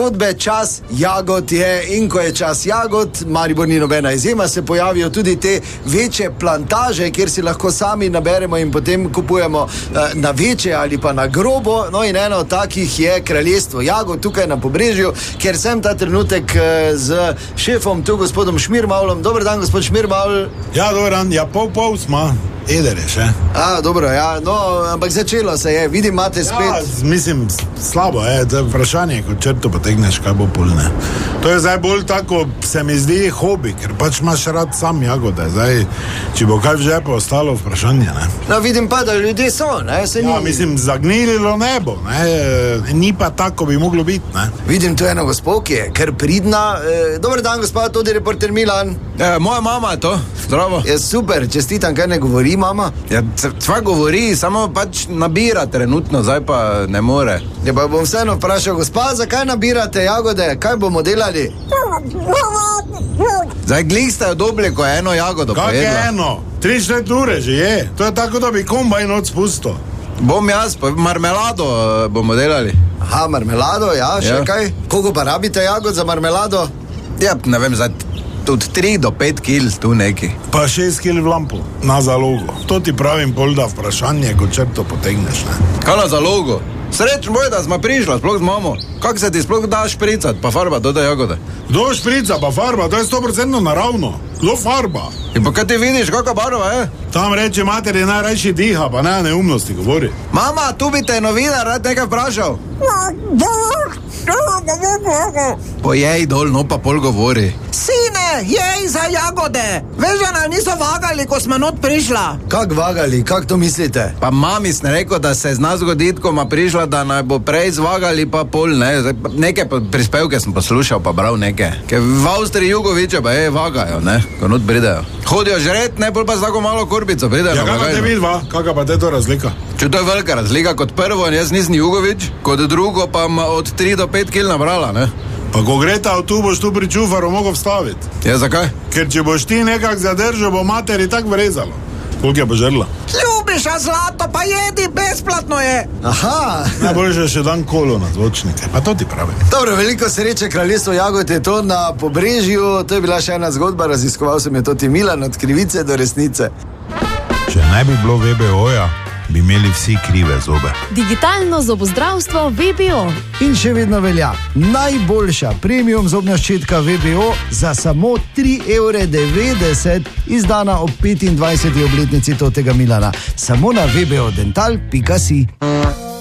zgodbe, čas jagod je in ko je čas jagod, Maribor ni nobena izjema, se pojavijo tudi te večje plantaže, kjer si lahko sami naberemo in potem kupujemo na večje ali pa na grobo. No in eno od takih je kraljestvo jagod tukaj na Pobrežju, kjer sem ta trenutek z šefom, tu gospodom Šmirmavlom. Dober dan, gospod Šmirmavl. Ja, dober dan, ja pol smo. Eder je še. Dobro, ja, no, ampak začelo se je, vidim, imate spet... Ja, mislim, slabo je, to je vprašanje, ko črto potegneš, kaj bo polne. To je zdaj bolj tako, se mi zdi hobi, ker pač imaš rad sam jagode, zdaj, če bo kaj v žepu ostalo, vprašanje, ne. No, vidim pa, da ljudje so, ne, se ni... Ja, mislim, zagnililo nebo, ne, ni pa tako, bi moglo biti, ne. Vidim tu eno gospod, ki je kar pridna. Dober dan, gospod, tudi reporter Milan. Moja mama je to, zdravo. Je super, čestitam, kaj ne govori mama? Ja, sva govori, samo pač nabira trenutno, zdaj pa ne more. Ja, pa bom vseeno vprašal, gospa, zakaj nabirate jagode? Kaj bomo delali? Zdaj glih ste jo dobili, ko je eno jagodo pojedla. pojedla. Kak je eno? 3-4 ure že je. To je tako, da bi kombajn odspustil. Bom jaz, marmelado bomo delali. Aha, marmelado, ja, še kaj? Koliko pa rabite jagod za marmelado? Ja, ne vem, zdaj tudi 3 do 5 kil, tu neki. Pa 6 kil v lampu, na zalogo. To ti pravim, polda vprašanje, ko črto potegneš, ne. Kaj na zalogo? Srečno boj, da smo prišla, sploh z mamo. Kako se ti sploh da špricat, pa farba, do da jagode? Do šprica, pa farba, to je 100% naravno. Do farba. In pa kaj ti vidiš, kakva barva je? Tam reče materi, najrajši diha, pa ne neumnosti govori. Mama, tu bi te novinar rad nekaj vprašal. Pojej dol, no pa pol govori. Sine, jej za jagode. Veš, da nam niso vagali, ko smo not prišla. Kak vagali, kak to mislite? Pa mami sem rekel, da se zna zgoditi, ko ma prišla, da naj bo prej zvagali pa pol, ne. Neke prispevke sem poslušal, pa bral neke. Ker v Avstriji Jugoviče pa vagajo, ne, ko not pridejo. Hodijo žret, ne, pol pa z tako malo kurbico pridejo. Ja, kakva te vidva, kakva pa te to razlika? Če to je velika razlika, kot prvo, jaz nisem Jugovič, kot drugo pa od 3 do 5 kil nabrala, ne. Pa ko greta v tu, boš tu pri čufaru mogel vstaviti. Ja, zakaj? Ker če boš ti nekak zadržal, bo materi tak vrezalo. Koliko je požrla? Ljubiš, a zlato, pa jedi, besplatno je. Aha. Najboljše še dan kolo na zvočnike, pa to ti pravi. Dobro, veliko sreče, kraljestvo jagod je to na Pobrežju. To je bila še ena zgodba, raziskoval sem je Toti Milan, od krivice do resnice. Če ne bi bilo VBO-ja, bi imeli vsi krive zobe. Digitalno zobozdravstvo VBO. In še vedno velja najboljša premium zobna ščetka VBO za samo 3,90 €, izdana ob 25. obletnici Totega Milana. Samo na vbodental.si.